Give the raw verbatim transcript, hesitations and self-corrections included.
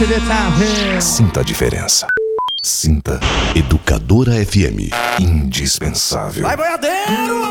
F D Time. Sinta a diferença. Sinta Educadora F M. Indispensável. Vai, boiadeiro!